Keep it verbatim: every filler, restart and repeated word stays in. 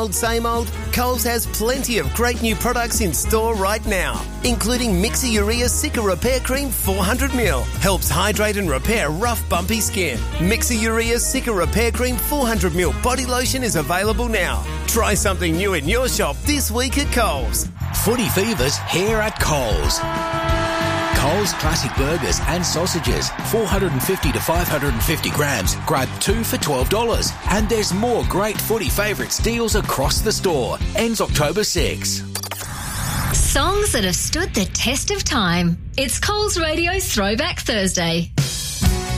old, same old? Coles has plenty of great new products in store right now, including Mixer Urea Cica Repair Cream four hundred mil. Helps hydrate and repair rough, bumpy skin. Mixer Urea Cica Repair Cream four hundred mil body lotion is available now. Try something new in your shop this week at Coles. Footy Fever's here at Coles. Coles Classic Burgers and Sausages, four hundred fifty to five hundred fifty grams. Grab two for twelve dollars. And there's more great Footy Favourites deals across the store. Ends October sixth. Songs that have stood the test of time. It's Coles Radio's Throwback Thursday.